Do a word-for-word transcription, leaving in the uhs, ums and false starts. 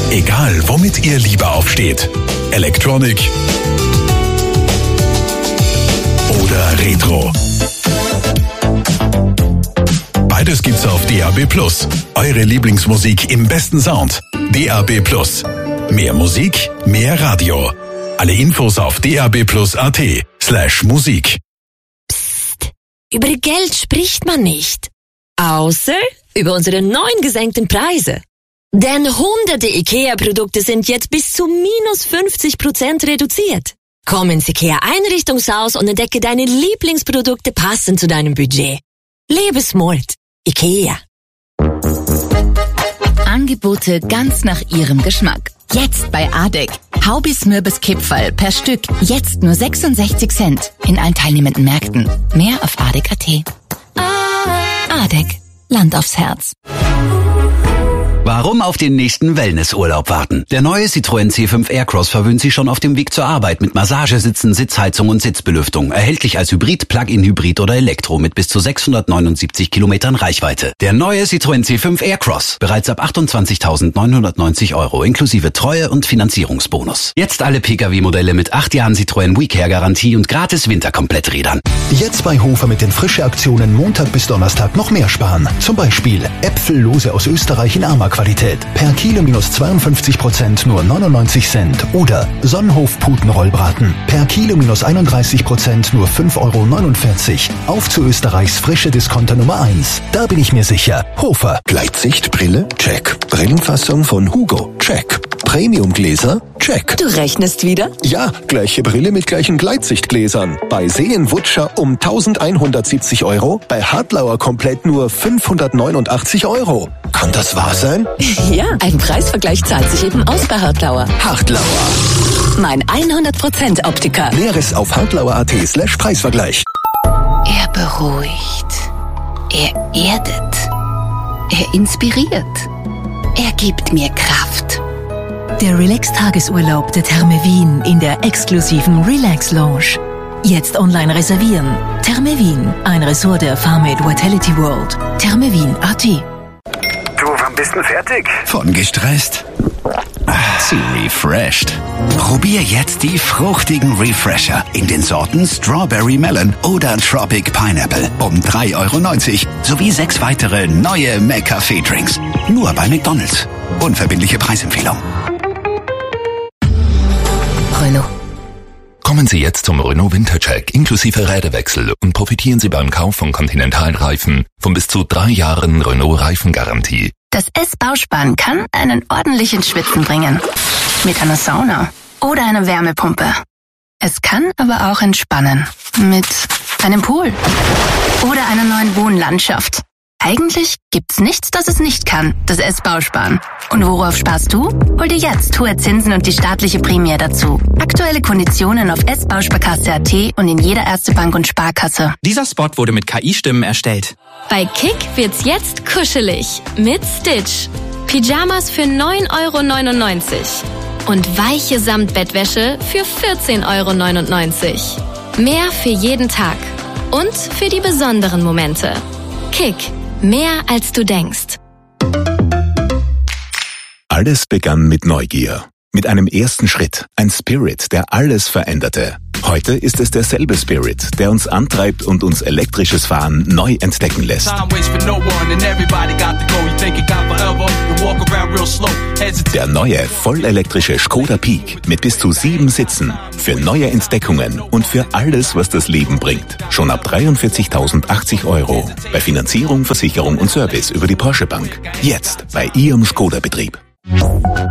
Egal, womit ihr lieber aufsteht. Electronic oder Retro. Beides gibt's auf D A B plus. Eure Lieblingsmusik im besten Sound. D A B plus. Mehr Musik, mehr Radio. Alle Infos auf dabplus.at slash Musik. Psst. Über Geld spricht man nicht. Außer über unsere neuen gesenkten Preise. Denn hunderte IKEA-Produkte sind jetzt bis zu minus fünfzig Prozent reduziert. Komm ins IKEA-Einrichtungshaus und entdecke deine Lieblingsprodukte passend zu deinem Budget. Lebe smart. IKEA. Angebote ganz nach Ihrem Geschmack. Jetzt bei Adek. Haubis Mürbes Kipferl per Stück. Jetzt nur sechsundsechzig Cent. In allen teilnehmenden Märkten. Mehr auf adek punkt at. Adek. Land aufs Herz. Warum auf den nächsten Wellnessurlaub warten? Der neue Citroën C fünf Aircross verwöhnt Sie schon auf dem Weg zur Arbeit mit Massagesitzen, Sitzheizung und Sitzbelüftung. Erhältlich als Hybrid, Plug-in-Hybrid oder Elektro mit bis zu sechshundertneunundsiebzig Kilometern Reichweite. Der neue Citroën C fünf Aircross. Bereits ab achtundzwanzigtausendneunhundertneunzig Euro inklusive Treue- und Finanzierungsbonus. Jetzt alle Pkw-Modelle mit acht Jahren Citroën WeCare-Garantie und gratis Winterkompletträdern. Jetzt bei Hofer mit den Frische-Aktionen Montag bis Donnerstag noch mehr sparen. Zum Beispiel Äpfellose aus Österreich in armer Qualität. Per Kilo minus zweiundfünfzig Prozent nur neunundneunzig Cent. Oder Sonnenhof Putenrollbraten. Per Kilo minus einunddreißig Prozent nur fünf Euro neunundvierzig. Auf zu Österreichs frische Discounter Nummer eins. Da bin ich mir sicher. Hofer. Gleitsichtbrille? Check. Brillenfassung von Hugo? Check. Premiumgläser? Check. Du rechnest wieder? Ja, gleiche Brille mit gleichen Gleitsichtgläsern. Bei Seenwutscher um eintausendeinhundertsiebzig Euro, bei Hartlauer komplett nur fünfhundertneunundachtzig Euro. Kann das wahr sein? Ja, ein Preisvergleich zahlt sich eben aus bei Hartlauer. Hartlauer. Mein hundert Prozent Optiker. Näheres auf hartlauer.at slash Preisvergleich. Er beruhigt. Er erdet. Er inspiriert. Er gibt mir Kraft. Der Relax-Tagesurlaub der Therme Wien in der exklusiven Relax Lounge. Jetzt online reservieren. Therme Wien, ein Ressort der Farmate Vitality World. Therme Wien punkt at. Du, wann bist du fertig? Von gestresst zu refreshed. Probier jetzt die fruchtigen Refresher in den Sorten Strawberry Melon oder Tropic Pineapple um drei Euro neunzig sowie sechs weitere neue McCafé-Drinks. Nur bei McDonald's. Unverbindliche Preisempfehlung. Renault. Kommen Sie jetzt zum Renault Wintercheck inklusive Räderwechsel und profitieren Sie beim Kauf von Continental-Reifen von bis zu drei Jahren Renault-Reifengarantie. Das S-Bausparen kann einen ordentlichen Schwitzen bringen. Mit einer Sauna oder einer Wärmepumpe. Es kann aber auch entspannen. Mit einem Pool oder einer neuen Wohnlandschaft. Eigentlich gibt's nichts, das es nicht kann, das S-Bausparen. Und worauf sparst du? Hol dir jetzt hohe Zinsen und die staatliche Prämie dazu. Aktuelle Konditionen auf s bausparkasse punkt at und in jeder Erste Bank und Sparkasse. Dieser Spot wurde mit K I-Stimmen erstellt. Bei Kick wird's jetzt kuschelig mit Stitch. Pyjamas für neun Euro neunundneunzig und weiche Samtbettwäsche für vierzehn Euro neunundneunzig. Mehr für jeden Tag und für die besonderen Momente. Kick. Mehr als du denkst. Alles begann mit Neugier. Mit einem ersten Schritt. Ein Spirit, der alles veränderte. Heute ist es derselbe Spirit, der uns antreibt und uns elektrisches Fahren neu entdecken lässt. Der neue, vollelektrische Skoda Peak mit bis zu sieben Sitzen. Für neue Entdeckungen und für alles, was das Leben bringt. Schon ab dreiundvierzigtausendachtzig Euro. Bei Finanzierung, Versicherung und Service über die Porsche Bank. Jetzt bei Ihrem Skoda-Betrieb.